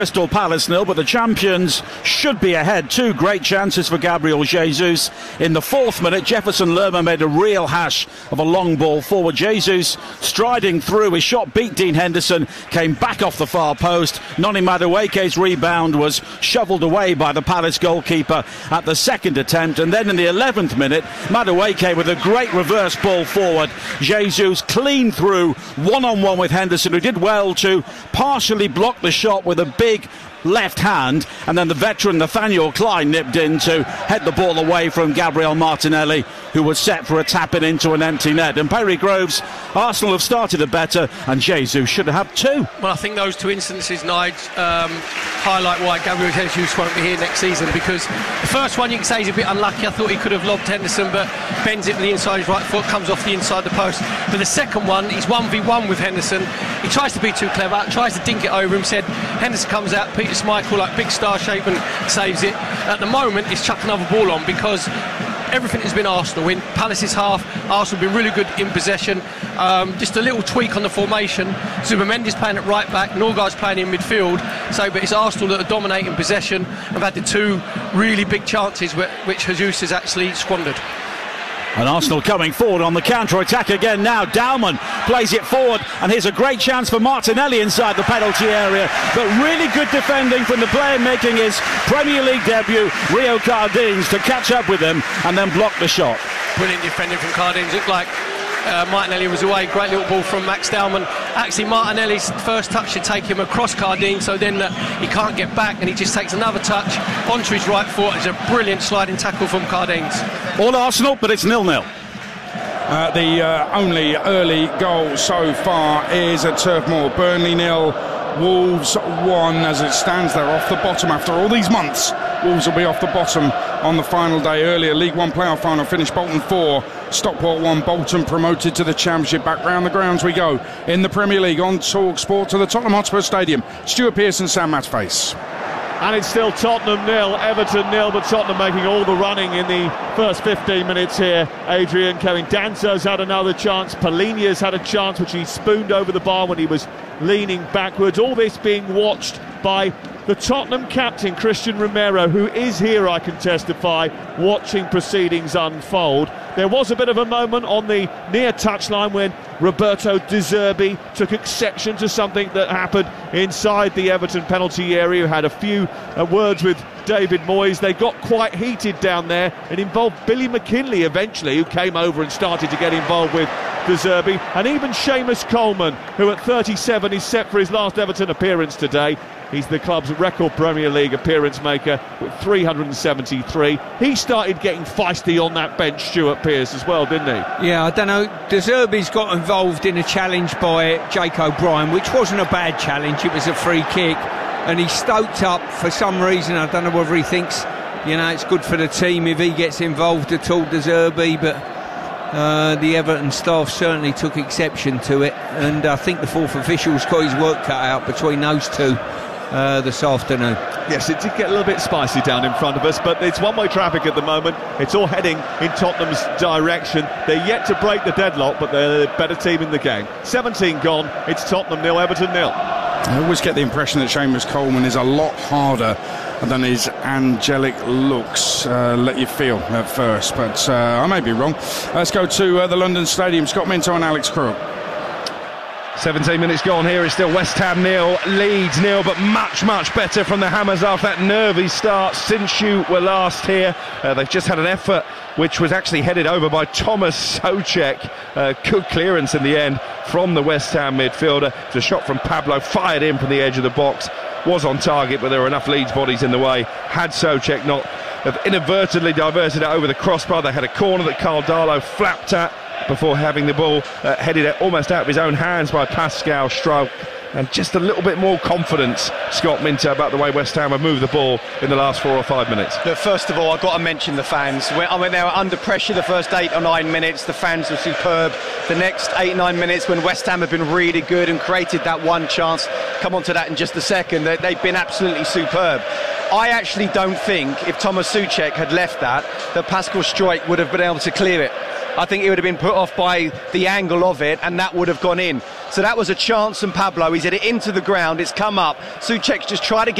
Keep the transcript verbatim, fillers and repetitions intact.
Crystal Palace nil, but the champions should be ahead. Two great chances for Gabriel Jesus. In the fourth minute, Jefferson Lerma made a real hash of a long ball forward. Jesus striding through, his shot beat Dean Henderson, came back off the far post. Noni Madueke's rebound was shoveled away by the Palace goalkeeper at the second attempt, and then in the eleventh minute, Madueke with a great reverse ball forward. Jesus clean through, one-on-one with Henderson, who did well to partially block the shot with a big left hand, and then the veteran Nathaniel Klein nipped in to head the ball away from Gabriel Martinelli, who was set for a tap-in into an empty net. And Perry Groves, Arsenal have started it better, and Jesus should have had two. Well, I think those two instances, Nige, um, highlight why Gabriel Jesus won't be here next season, because the first one you can say he's a bit unlucky. I thought he could have lobbed Henderson, but bends it with the inside his right foot, comes off the inside the post. But the second one, he's one v one with Henderson. He tries to be too clever, tries to dink it over him, said Henderson comes out, Peter Schmeichel, like big star shape, and saves it. At the moment, he's chucked another ball on because everything has been Arsenal. In Palace's half, Arsenal have been really good in possession. Um, just a little tweak on the formation. Zubimendi's playing at right back, Norgard's playing in midfield. So, but it's Arsenal that are dominating possession. Have had the two really big chances which Jesus has actually squandered. And Arsenal coming forward on the counter-attack again now. Daumann plays it forward, and here's a great chance for Martinelli inside the penalty area. But really good defending from the player making his Premier League debut, Rio Cardines, to catch up with him and then block the shot. Brilliant defending from Cardines. Looked like uh, Martinelli was away. Great little ball from Max Daumann. Actually, Martinelli's first touch should take him across Cardines, so then uh, he can't get back, and he just takes another touch onto his right foot. It's a brilliant sliding tackle from Cardines. All Arsenal, but it's nil-nil. Uh, the uh, only early goal so far is at Turf Moor. Burnley nil, Wolves one. As it stands, they're off the bottom after all these months. Wolves will be off the bottom on the final day. Earlier, League One playoff final finished Bolton four, Stockport one. Bolton promoted to the Championship. Back round the grounds we go in the Premier League on Talk Sport to the Tottenham Hotspur Stadium. Stuart Pearson, Sam Matface. And it's still Tottenham nil, Everton nil, but Tottenham making all the running in the first fifteen minutes here. Adrian, Kevin Danso's had another chance. Palhinha's had a chance which he spooned over the bar when he was leaning backwards. All this being watched by the Tottenham captain, Christian Romero, who is here, I can testify, watching proceedings unfold. There was a bit of a moment on the near touchline when Roberto De Zerbi took exception to something that happened inside the Everton penalty area. Had a few uh, words with David Moyes. They got quite heated down there. It involved Billy McKinlay eventually, who came over and started to get involved with De Zerbi, and even Seamus Coleman, who at thirty-seven is set for his last Everton appearance today. He's the club's record Premier League appearance maker with three hundred seventy-three. He started getting feisty on that bench, Stuart Pearce, as well, didn't he? Yeah, I don't know. De Zerbi's got involved in a challenge by Jake O'Brien, which wasn't a bad challenge. It was a free kick, and he stoked up for some reason. I don't know whether he thinks, you know, it's good for the team if he gets involved at all, De Zerbi, but Uh, the Everton staff certainly took exception to it, and I think the fourth official's got his work cut out between those two uh, this afternoon. Yes, it did get a little bit spicy down in front of us, but it's one-way traffic at the moment. It's all heading in Tottenham's direction. They're yet to break the deadlock, but they're the better team in the game. seventeen gone, it's Tottenham nil, Everton nil. I always get the impression that Seamus Coleman is a lot harder than his angelic looks uh, let you feel at first, but uh, I may be wrong. Let's go to uh, the London Stadium. Scott Minto and Alex Crook. seventeen minutes gone here. It's still West Ham nil, Leeds nil, but much, much better from the Hammers after that nervy start since you were last here. Uh, they've just had an effort which was actually headed over by Thomas Souček. Uh, good clearance in the end from the West Ham midfielder. It's a shot from Pablo, fired in from the edge of the box. Was on target, but there were enough Leeds bodies in the way. Had Souček not have inadvertently diverted it over the crossbar, they had a corner that Carl Darlow flapped at before having the ball uh, headed almost out of his own hands by Pascal Struijk. And just a little bit more confidence, Scott Minto, about the way West Ham have moved the ball in the last four or five minutes. Look, first of all, I've got to mention the fans. When, I mean, they were under pressure the first eight or nine minutes. The fans were superb. The next eight, nine minutes, when West Ham have been really good and created that one chance, come on to that in just a second, they, they've been absolutely superb. I actually don't think, if Thomas Souček had left that, that Pascal Struijk would have been able to clear it. I think it would have been put off by the angle of it, and that would have gone in. So that was a chance from Pablo. He's hit it into the ground. It's come up. Souček's just tried to get